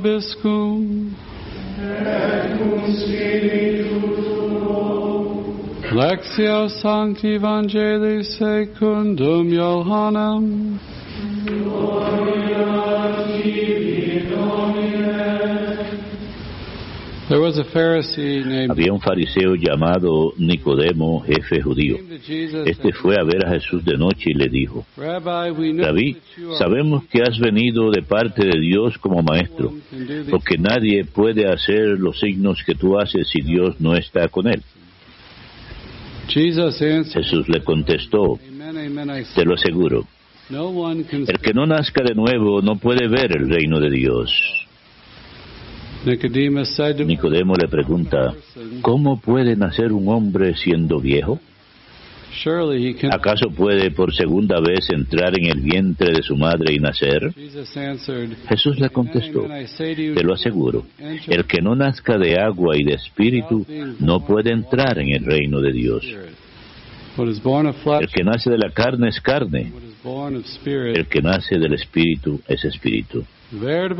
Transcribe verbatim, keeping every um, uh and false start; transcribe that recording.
Biscum et cum spiritu tuo. Lectio Sancti Evangelii secundum Johannem. Gloria tibi, Domine. There was a Pharisee named Había un fariseo llamado Nicodemo, jefe judío. Este fue a ver a Jesús de noche y le dijo: Rabí, sabemos que has venido de parte de Dios como maestro, porque nadie puede hacer los signos que tú haces si Dios no está con él. Jesús le contestó: Te lo aseguro, el que no nazca de nuevo no puede ver el reino de Dios. Nicodemo le pregunta: ¿Cómo puede nacer un hombre siendo viejo? ¿Acaso puede por segunda vez entrar en el vientre de su madre y nacer? Jesús le contestó: Te lo aseguro, el que no nazca de agua y de espíritu no puede entrar en el reino de Dios. El que nace de la carne es carne, el que nace del espíritu es espíritu.